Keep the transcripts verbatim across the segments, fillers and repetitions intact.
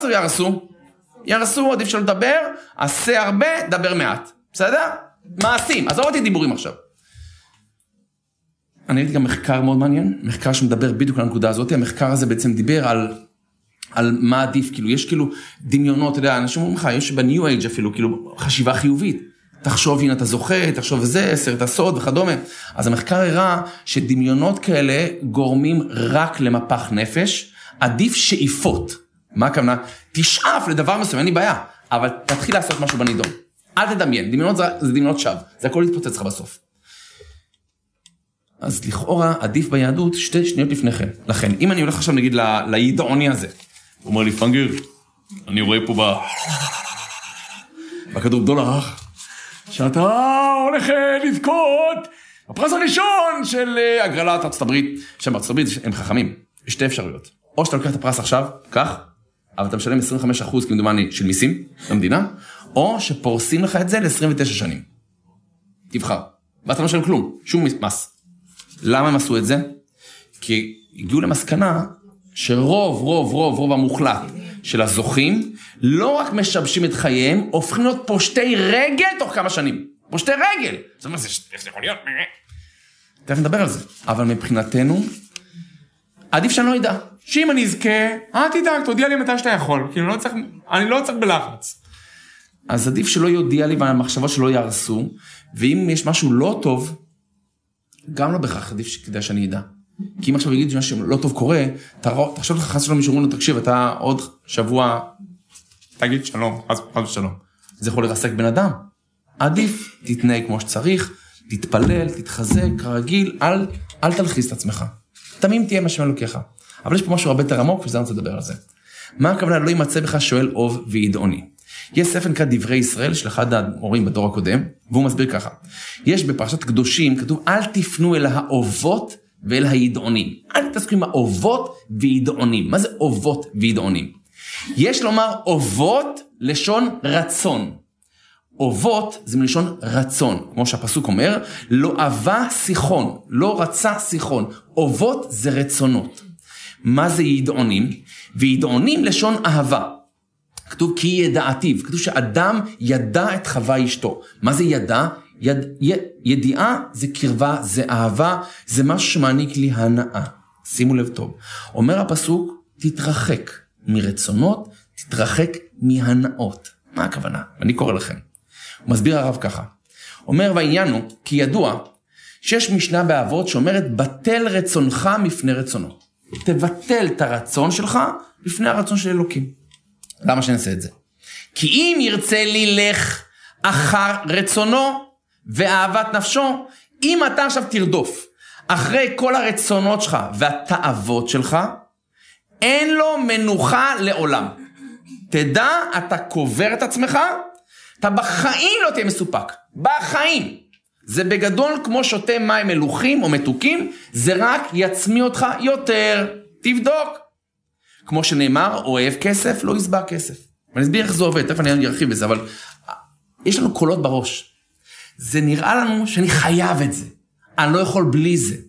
יעשו? ירסו. ירסו, עדיף שלא לדבר, עשה הרבה, דבר מעט. בסדר? מעשים. אז ראיתי דיבורים עכשיו. אני ראיתי גם מחקר מאוד מעניין, מחקר שמדבר בדיוק על הנקודה הזאת. המחקר הזה בעצם דיבר על, על מה עדיף, כאילו, יש כאילו דמיונות, אתה יודע, אנשים אומרים לך, יש בניו אייג' אפילו, כאילו, חשיבה חיובית. תחשוב, הנה אתה זוכה, תחשוב זה, סרט הסוד וכדומה. אז המחקר הראה שדמיונות כאלה גורמים רק למפח נפש, עדיף שאיפות. מה הכוונה? תשאף לדבר מסוים, אין לי בעיה, אבל תתחיל לעשות משהו בנידון. אל תדמיין, דמיונות זה, זה דמיונות שווא, זה הכל יתפוצץ לך בסוף. אז לכאורה עדיף ביהדות שתי שניות לפני כן. לכן, אם אני הולך עכשיו נגיד ל, לידעוני הזה, הוא אומר לי, פנגר, אני רואה פה ב... בכדור דולר, שאתה הולך לזכות הפרס הראשון של הגרלת ארצות הברית, שם בארצות הברית הם חכמים, יש שתי אפשרויות. או שאתה לוקח את הפרס עכשיו, כך, אבל אתה משלם עשרים וחמישה אחוז כמדומני של מיסים למדינה, או שפורסים לך את זה ל-עשרים ותשע שנים. תבחר. ואתה לא משלם כלום, שום מס. למה הם עשו את זה? כי הגיעו למסקנה שרוב, רוב, רוב, רוב המוחלט של הזוכים, לא רק משבשים את חייהם, הופכים להיות פושטי רגל תוך כמה שנים. פושטי רגל. זאת אומרת, איך זה יכול להיות? תכף נדבר על זה. אבל מבחינתנו, עדיף שאני לא ידע. שאם אני אזכה, אל תדאג, תודיע לי מתי שאתה יכול. כי אני לא צריך, אני לא צריך בלחץ. אז עדיף שלא יודיע לי, והמחשבות שלא ירסו, ואם יש משהו לא טוב, גם לא בכך עדיף שכדאי שאני ידע. כי אם עכשיו יגיד שמשהו לא טוב קורה, תחשוב לך חס ושלום מישהו אומרים לו, תקשיב, אתה עוד שבוע, תגיד שלום, חס ושלום. זה יכול לרסק בן אדם. עדיף, תתנהג כמו שצריך, תתפלל, תתחזק, כרגיל, אל, אל תלחיס את עצמך. תמים תהיה מה שמלוקיך. אבל יש פה משהו הרבה יותר עמוק, וזה אני רוצה לדבר על זה. מה הכוונה? לא יימצא בך שואל אוב וידעוני. יש ספר נקרא דברי ישראל של אחד המורים בדור הקודם, והוא מסביר ככה. יש בפרשת קדושים, כתוב, אל תפנו אל האובות ואל הידעונים. אל תתעסקו עם האובות וידעונים. מה זה אובות וידעונים? יש לומר אובות לשון רצון. אובות זה מלשון רצון. כמו שהפסוק אומר, לא אהבה שיחון, לא רצה שיחון. אובות זה רצונות. מה זה ידעונים? וידעונים לשון אהבה. כתוב כי ידעתיו, כתוב שאדם ידע את חווה אשתו. מה זה ידע? יד, י, ידיעה זה קרבה, זה אהבה, זה משהו שמעניק לי הנאה. שימו לב טוב. אומר הפסוק, תתרחק מרצונות, תתרחק מהנאות. מה הכוונה? אני קורא לכם. הוא מסביר הרב ככה. אומר והעניין הוא, כי ידוע, שיש משנה באבות שאומרת, בטל רצונך מפני רצונו. תבטל את הרצון שלך לפני הרצון של אלוקים. למה שנעשה את זה? כי אם ירצה לי לך אחר רצונו ואהבת נפשו, אם אתה עכשיו תרדוף אחרי כל הרצונות שלך והתאוות שלך, אין לו מנוחה לעולם. תדע, אתה קובר את עצמך, אתה בחיים לא תהיה מסופק. בחיים. זה בגדול כמו שותה מים מלוכים או מתוקים, זה רק יצמיא אותך יותר. תבדוק. כמו שנאמר, אוהב כסף, לא יסבע כסף. ואני אסביר איך זה עובד, תכף אני ארחיב בזה, אבל יש לנו קולות בראש. זה נראה לנו שאני חייב את זה. אני לא יכול בלי זה.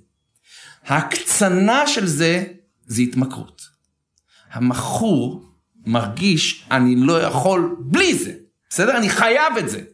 ההקצנה של זה, זה התמכרות. המכור מרגיש, אני לא יכול בלי זה. בסדר? אני חייב את זה.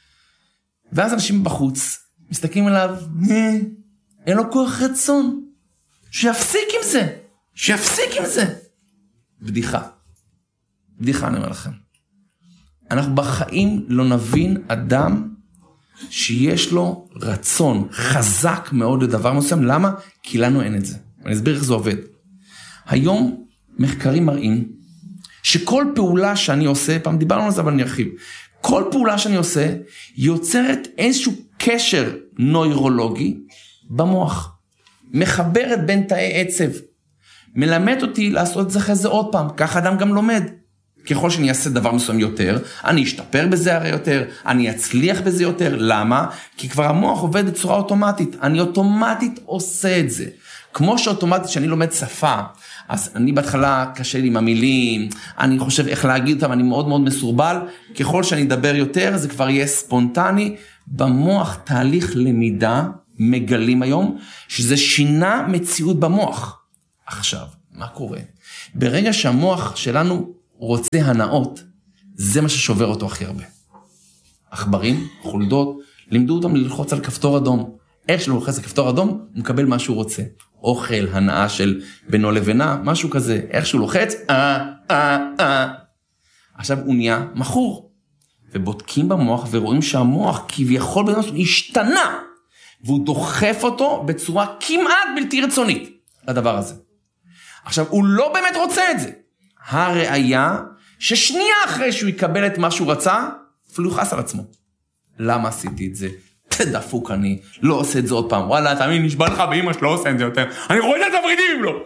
ואז אנשים בחוץ, מסתכלים עליו, אין לו כוח רצון. שיפסיק עם זה. שיפסיק עם זה. בדיחה. בדיחה אני אומר לכם. אנחנו בחיים לא נבין אדם שיש לו רצון חזק מאוד לדבר מסוים. למה? כי לנו אין את זה. אני אסביר איך זה עובד. היום מחקרים מראים שכל פעולה שאני עושה, פעם דיברנו על זה אבל אני ארחיב, כל פעולה שאני עושה יוצרת איזשהו קשר נוירולוגי במוח. מחברת בין תאי עצב. מלמד אותי לעשות את זה אחרי זה עוד פעם. כך אדם גם לומד. ככל שאני אעשה דבר מסוים יותר, אני אשתפר בזה הרי יותר, אני אצליח בזה יותר. למה? כי כבר המוח עובד בצורה אוטומטית. אני אוטומטית עושה את זה. כמו שאוטומטית שאני לומד שפה, אז אני בהתחלה קשה לי עם המילים, אני חושב איך להגיד אותם, אני מאוד מאוד מסורבל. ככל שאני אדבר יותר, זה כבר יהיה ספונטני. במוח תהליך למידה מגלים היום, שזה שינה מציאות במוח. עכשיו, מה קורה? ברגע שהמוח שלנו רוצה הנאות, זה מה ששובר אותו הכי הרבה. עכברים, חולדות, לימדו אותם ללחוץ על כפתור אדום. איך שלא לוחץ על כפתור אדום, הוא מקבל מה שהוא רוצה. אוכל, הנאה של בינו לבינה, משהו כזה. איך שהוא לוחץ, אה, אה, אה. עכשיו הוא נהיה מחור. ובודקים במוח ורואים שהמוח כביכול בנוס השתנה. והוא דוחף אותו בצורה כמעט בלתי רצונית לדבר הזה. עכשיו, הוא לא באמת רוצה את זה. הראיה ששנייה אחרי שהוא יקבל את מה שהוא רצה, אפילו יחס על עצמו. למה עשיתי את זה? דפוק אני, לא עושה את זה עוד פעם. וואלה, תאמין, נשבע לך באמא שלא עושה את זה יותר. אני רואה את התפרידים לו.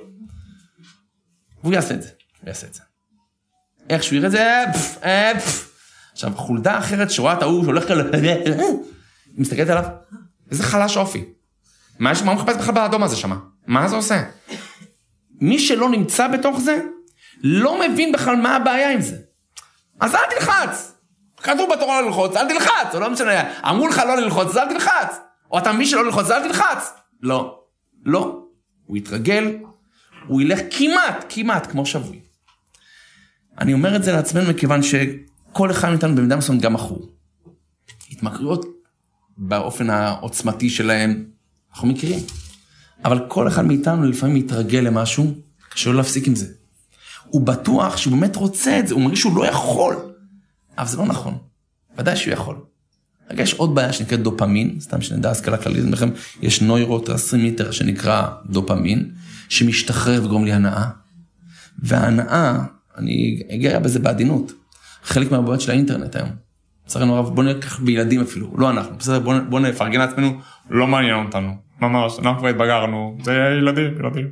והוא יעשה את זה, הוא יעשה את זה. איך שהוא יראה את זה, פף, פף. עכשיו, חולדה אחרת שרואה את ההוא שהולך כאלה, מסתכלת עליו, איזה חלש אופי. מה הוא מחפש בכלל באדום הזה שמה? מה זה עושה? מי שלא נמצא בתוך זה, לא מבין בכלל מה הבעיה עם זה. אז אל תלחץ. כתוב בתורה לא ללחוץ, אל תלחץ. או לא משנה, אמרו לך לא ללחוץ, אז אל תלחץ. או אתה מבין שלא ללחוץ, אז אל תלחץ. לא, לא. הוא יתרגל, הוא ילך כמעט, כמעט כמו שבוי. אני אומר את זה לעצמנו מכיוון שכל אחד מאיתנו במידה מסוימת גם מכור. התמכרויות באופן העוצמתי שלהם, אנחנו מכירים. אבל כל אחד מאיתנו לפעמים מתרגל למשהו, קשה לו להפסיק עם זה. הוא בטוח שהוא באמת רוצה את זה, הוא מרגיש שהוא לא יכול. אבל זה לא נכון. ודאי שהוא יכול. רגע, יש עוד בעיה שנקראת דופמין, סתם שנדע השכלה כללית, לכם, יש נוירוטרנסמיטר שנקרא דופמין, שמשתחרר וגורם לי הנאה. וההנאה, אני אגע בזה בעדינות, חלק מהבעיות של האינטרנט היום. צרנו הרב, בוא נקח בילדים אפילו, לא אנחנו, בסדר, בוא, בוא נפרגן לעצמנו, לא מעניין אותנו, ממש, אנחנו כבר התבגרנו, זה ילדים, ילדים.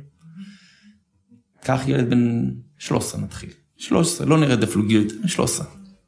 כך ילד בן שלוש עשרה נתחיל, שלוש עשרה, לא נרד אפילו גיל, שלוש עשרה.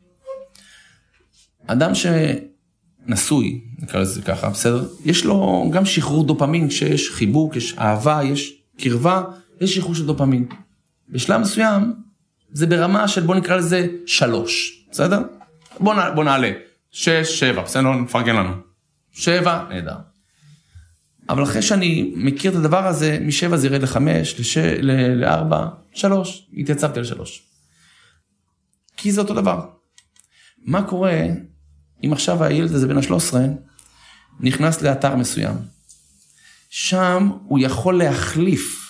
אדם שנשוי, נקרא לזה ככה, בסדר, יש לו גם שחרור דופמין, שיש חיבוק, יש אהבה, יש קרבה, יש שחרור של דופמין. בשלב מסוים, זה ברמה של בוא נקרא לזה שלוש, בסדר? בוא, נע, בוא נעלה, שש, שבע, בסדר, לא נפרגן לנו. שבע, נהדר. אבל אחרי שאני מכיר את הדבר הזה, משבע זה ירד לחמש, לש... ל... לארבע, שלוש, התייצבתי לשלוש. כי זה אותו דבר. מה קורה אם עכשיו הילד הזה בין ה-שלוש עשרה נכנס לאתר מסוים? שם הוא יכול להחליף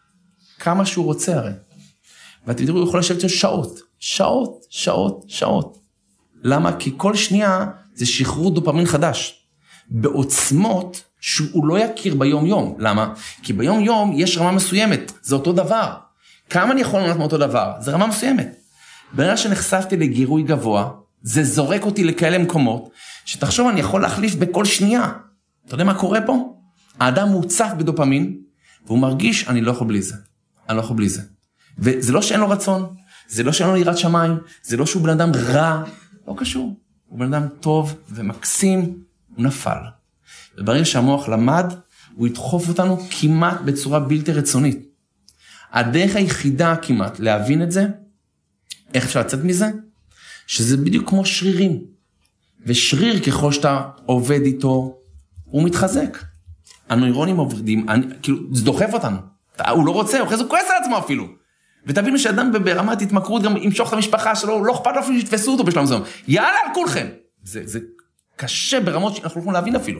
כמה שהוא רוצה הרי. ואתם תראו, הוא יכול לשבת שעות, שעות, שעות, שעות. למה? כי כל שנייה זה שחרור דופמין חדש. בעוצמות שהוא לא יכיר ביום יום. למה? כי ביום יום יש רמה מסוימת. זה אותו דבר. כמה אני יכול לומר מאותו דבר? זה רמה מסוימת. ברגע שנחשפתי לגירוי גבוה, זה זורק אותי לכאלה מקומות, שתחשוב אני יכול להחליף בכל שנייה. אתה יודע מה קורה פה? האדם מוצף בדופמין, והוא מרגיש, אני לא יכול בלי זה. אני לא יכול בלי זה. וזה לא שאין לו רצון, זה לא שאין לו יראת שמיים, זה לא שהוא בן אדם רע, לא קשור. הוא בן אדם טוב ומקסים, הוא נפל. וברגע שהמוח למד, הוא ידחוף אותנו כמעט בצורה בלתי רצונית. הדרך היחידה כמעט להבין את זה, איך אפשר לצאת מזה? שזה בדיוק כמו שרירים. ושריר ככל שאתה עובד איתו, הוא מתחזק. הנוירונים עובדים, אני, כאילו, זה דוחף אותנו. הוא לא רוצה, הוא כועס על עצמו אפילו. ותבינו שאדם ברמת התמכרות גם ימשוך את המשפחה שלו, לא אכפת אפילו שתפסו אותו בשלב מסוים. יאללה על כולכם. זה, זה קשה ברמות שאנחנו לא יכולים להבין אפילו.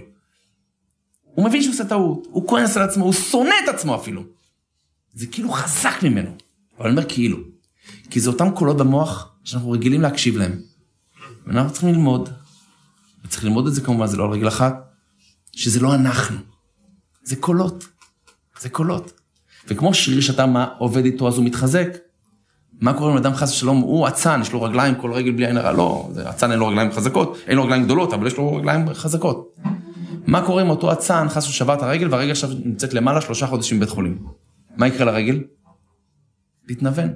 הוא מבין שהוא עושה טעות, הוא כועס על עצמו, הוא שונא את עצמו אפילו. זה כאילו חזק ממנו. אבל אני אומר כאילו. כי זה אותם קולות במוח שאנחנו רגילים להקשיב להם. ואנחנו צריכים ללמוד. וצריך ללמוד את זה כמובן, זה לא על רגל אחת. שזה לא אנחנו. זה קולות. זה קולות. וכמו שריר שאתה מה עובד איתו, אז הוא מתחזק. מה קורה עם אדם חס ושלום? הוא עצן, יש לו רגליים, כל רגל בלי עין הרע. לא, עצן אין לו רגליים חזקות, אין לו רגליים גדולות, אבל יש לו רגליים חזקות. מה קורה עם אותו עצן, חס ושבר את הרגל, והרגל עכשיו נמצאת למעלה שלושה חודשים בבית חולים. מה יקרה לרגל? להתנוון.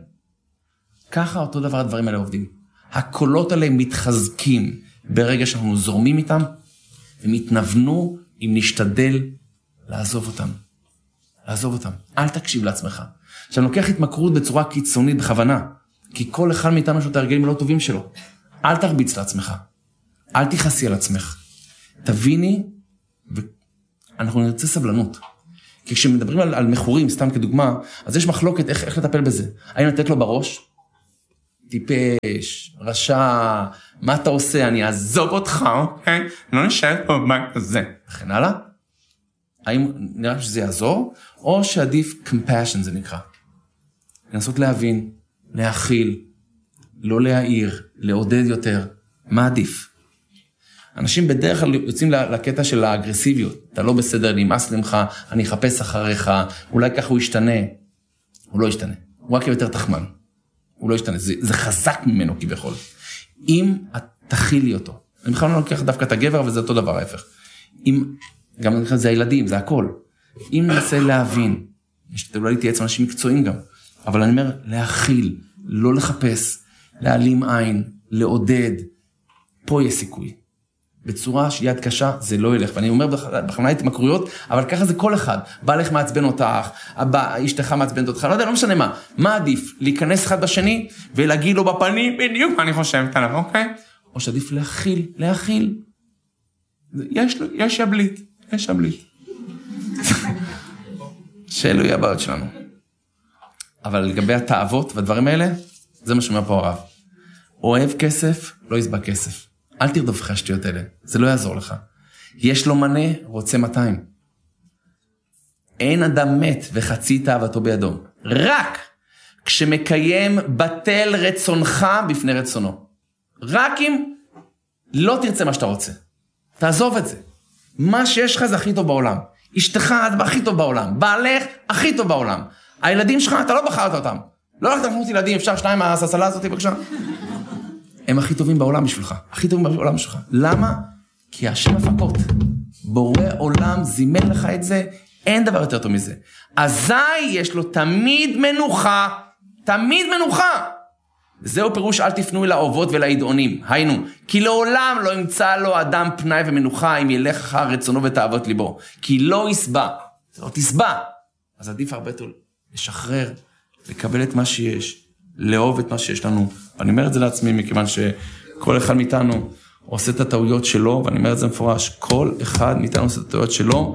ככה אותו דבר הדברים האלה עובדים. הקולות האלה מתחזקים ברגע שאנחנו זורמים איתם, הם יתנוונו אם נשתדל לעזוב אותם. לעזוב אותם. אל תקשיב לעצמך. עכשיו, לוקח התמכרות בצורה קיצונית בכוונה, כי כל אחד מאיתנו יש לו את הרגלים הלא טובים שלו. אל תרביץ לעצמך. אל תכעסי על עצמך. תביני, ואנחנו נרצה סבלנות. כי כשמדברים על, על מכורים, סתם כדוגמה, אז יש מחלוקת איך, איך לטפל בזה. האם לתת לו בראש? טיפש, רשע, מה אתה עושה? אני אעזוב אותך, אוקיי? לא נשאר פה בבית הזה. וכן הלאה. האם נראה שזה יעזור? או שעדיף compassion זה נקרא. לנסות להבין, להכיל, לא להעיר, לעודד יותר. מה עדיף? אנשים בדרך כלל יוצאים לקטע של האגרסיביות. אתה לא בסדר, נמאס ממך, אני אחפש אחריך, אולי ככה הוא ישתנה. הוא לא ישתנה. הוא רק יותר תחמן. הוא לא ישתנה. זה, זה חזק ממנו כביכול. אם את תכילי אותו. אני בכלל לא לוקח דווקא את הגבר, וזה אותו דבר ההפך. אם, גם זה הילדים, זה הכל. אם ננסה להבין, אולי להתייעץ אנשים מקצועיים גם, אבל אני אומר, להכיל, לא לחפש, להעלים עין, לעודד, פה יש סיכוי. בצורה שיד קשה, זה לא ילך. ואני אומר בכוונה התמכרויות, אבל ככה זה כל אחד. בעלך מעצבן אותך, אשתך מעצבנת אותך, לא יודע, לא משנה מה. מה עדיף? להיכנס אחד בשני, ולהגיד לו בפנים, בדיוק מה אני חושבת עליו, אוקיי? או שעדיף להכיל, להכיל. יש, יש שבלית, יש שבלית. שאלו יהיה הבעיות שלנו. אבל לגבי התאוות והדברים האלה, זה מה שאומר פה הרב. אוהב כסף, לא יסבע כסף. אל תרדוף אחרי השטויות האלה, זה לא יעזור לך. יש לו מנה, רוצה מאתיים. אין אדם מת וחצי תאוותו בידו. רק כשמקיים בטל רצונך בפני רצונו. רק אם לא תרצה מה שאתה רוצה. תעזוב את זה. מה שיש לך זה הכי טוב בעולם. אשתך זה הכי טוב בעולם. בעלך הכי טוב בעולם. הילדים שלך, אתה לא בחרת אותם. לא הולכת לחנות ילדים, אפשר שניים מהססלה הזאת, בבקשה. הם הכי טובים בעולם בשבילך. הכי טובים בעולם בשבילך. למה? כי השם הפקות. בורא עולם זימן לך את זה, אין דבר יותר טוב מזה. אזי יש לו תמיד מנוחה. תמיד מנוחה. זהו פירוש אל תפנו אל האובות ולעדעונים. היינו, כי לעולם לא ימצא לו אדם פנאי ומנוחה אם ילך אחר רצונו ותאוות ליבו. כי לא יסבע. זה לא תסבע. אז עדיף הרבה יותר לשחרר, לקבל את מה שיש, לאהוב את מה שיש לנו. ואני אומר את זה לעצמי מכיוון שכל אחד מאיתנו עושה את הטעויות שלו, ואני אומר את זה מפורש, כל אחד מאיתנו עושה את הטעויות שלו,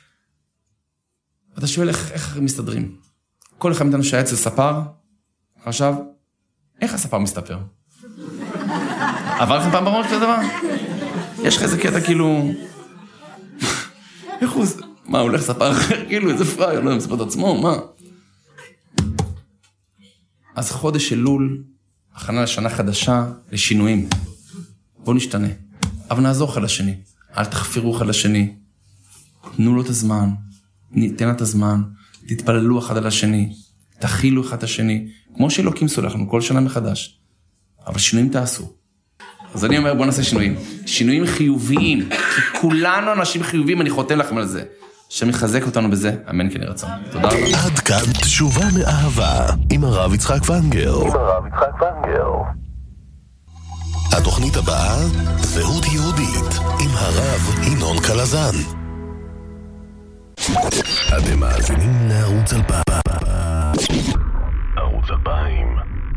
ואתה שואל איך, איך מסתדרים. כל אחד מאיתנו שהיה אצל ספר, עכשיו, איך הספר מסתפר? עבר לכם פעם בראש כזה דבר? יש לך איזה קטע כאילו... איך הוא... מה, הוא הולך ספר אחר? כאילו, איזה פראי, לא מספר את עצמו, מה? אז חודש של לול, הכנה לשנה חדשה, לשינויים. בואו נשתנה. אבל נעזור אחד לשני. אל תחפרו אחד לשני. תנו לו את הזמן. ניתן את הזמן. תתפללו אחד על השני. תכילו אחד השני. כמו שאלוקים סולח לנו כל שנה מחדש. אבל שינויים תעשו. אז אני אומר, בואו נעשה שינויים. שינויים חיוביים. כי כולנו אנשים חיוביים, אני חותם לכם על זה. שמחזק אותנו בזה, אמן כן ירצון. תודה רבה. עד כאן תשובה מאהבה, עם הרב יצחק ונגר. עם הרב יצחק ונגר. התוכנית הבאה, זהות יהודית, עם הרב ינון קלזן. אתם מאזינים לערוץ אלפיים. ערוץ אלפיים.